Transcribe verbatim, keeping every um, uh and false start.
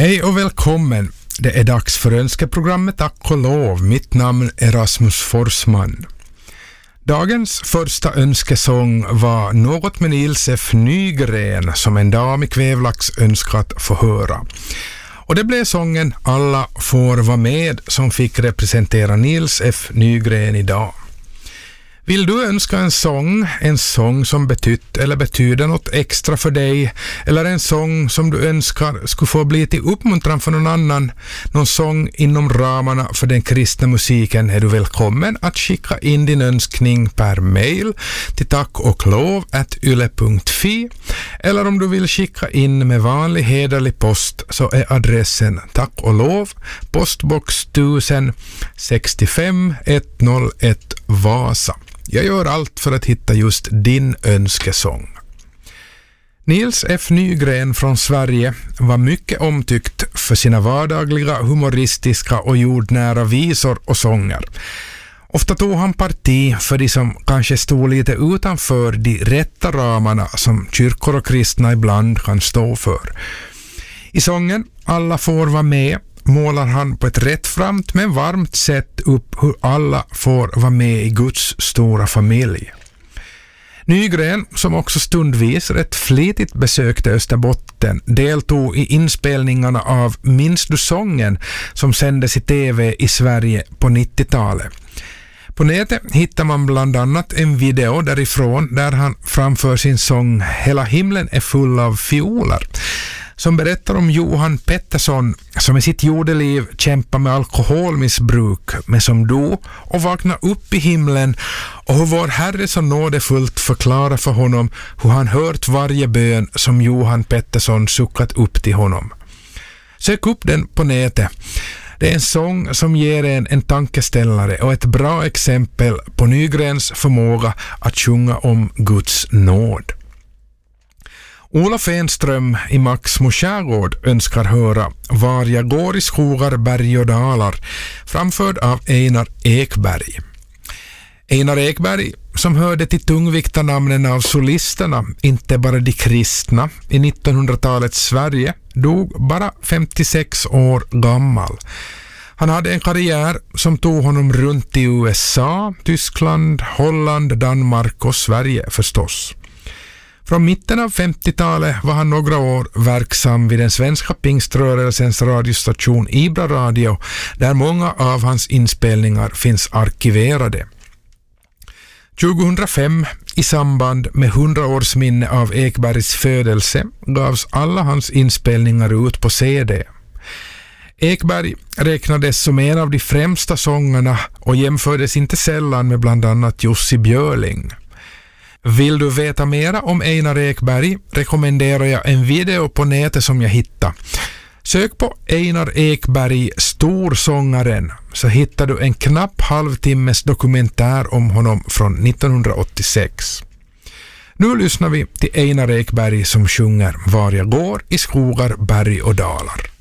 Hej och välkommen. Det är dags för önskeprogrammet Tack och lov. Mitt namn är Rasmus Forsman. Dagens första önskesång var Något med Nils F. Nygren som en dam i Kvävlax önskat få höra. Och det blev sången Alla får vara med som fick representera Nils F. Nygren idag. Vill du önska en sång, en sång som betytt eller betyder något extra för dig, eller en sång som du önskar skulle få bli till uppmuntran för någon annan, någon sång inom ramarna för den kristna musiken, är du välkommen att skicka in din önskning per mail till tack och lov at yle punkt fi, eller om du vill skicka in med vanlig hederlig post så är adressen tack och lov, postbox tusen sextiofem etthundraett Vasa. Jag gör allt för att hitta just din önskesång. Nils F. Nygren från Sverige var mycket omtyckt för sina vardagliga, humoristiska och jordnära visor och sånger. Ofta tog han parti för de som kanske stod lite utanför de rätta ramarna som kyrkor och kristna ibland kan stå för. I sången Alla får vara med målar han på ett rättframt men varmt sätt upp hur alla får vara med i Guds stora familj. Nygren, som också stundvis rätt flitigt besökte Österbotten, deltog i inspelningarna av Minns du sången som sändes i tv i Sverige på nittiotalet. På nätet hittar man bland annat en video därifrån där han framför sin sång Hela himlen är full av fioler, som berättar om Johan Pettersson som i sitt jordeliv kämpar med alkoholmissbruk men som dog och vaknar upp i himlen, och hur vår Herre så nådefullt förklarar för honom hur han hört varje bön som Johan Pettersson suckat upp till honom. Sök upp den på nätet. Det är en sång som ger en en tankeställare och ett bra exempel på Nygrens förmåga att sjunga om Guds nåd. Olof Enström i Maxmo skärgård önskar höra Var jag går i skogar, berg och dalar, framförd av Einar Ekberg. Einar Ekberg, som hörde till tungviktarnamnen av solisterna, inte bara de kristna, i nittonhundratalets Sverige, dog bara femtiosex år gammal. Han hade en karriär som tog honom runt i U S A, Tyskland, Holland, Danmark och Sverige förstås. Från mitten av femtiotalet var han några år verksam vid den svenska pingströrelsens radiostation Ibra Radio, där många av hans inspelningar finns arkiverade. tjugohundrafem, i samband med hundraårsminne av Ekbergs födelse, gavs alla hans inspelningar ut på C D. Ekberg räknades som en av de främsta sångarna och jämfördes inte sällan med bland annat Jussi Björling. Vill du veta mera om Einar Ekberg rekommenderar jag en video på nätet som jag hittade. Sök på Einar Ekberg Storsångaren så hittar du en knapp halvtimmes dokumentär om honom från nittonhundraåttiosex. Nu lyssnar vi till Einar Ekberg som sjunger Var jag går i skogar, berg och dalar.